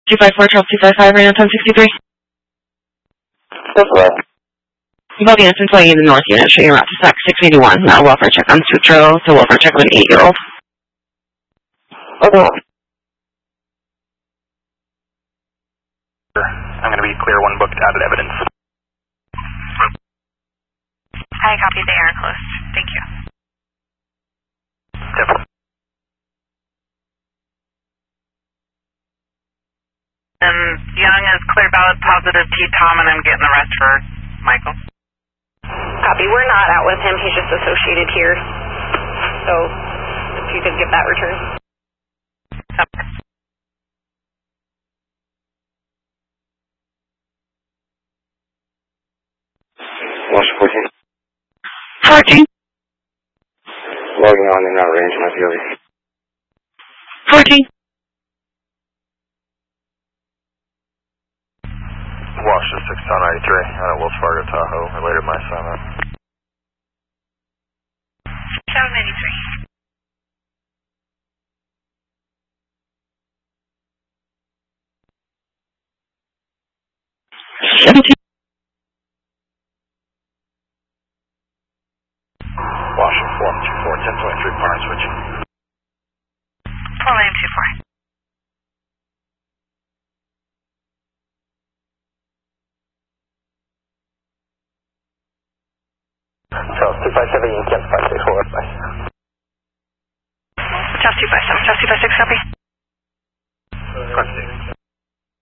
254, Charles 255, right on 1063. What's that? Involving innocent employee in the North Unit, showing route to SAC 681. Welfare check on Sutro, so welfare check of an 8-year-old. Okay. I'm going to be clear, one booked added evidence. I copy, they are closed. Thank you. Definitely. Young is clear ballot positive T-Tom, and I'm getting the rest for Michael. Copy, we're not out with him, he's just associated here. So, if you could get that returned. Watch 14. 14. Logging on in our range, my POV. 14. Wash is 693 out of Wells Fargo Tahoe, related to my assignment. 793. 17. Wash 424, 10.3 power switching. 4 lane 24. Charles 257, you can't 564, bye. Charles 257, Charles 256, copy. Question.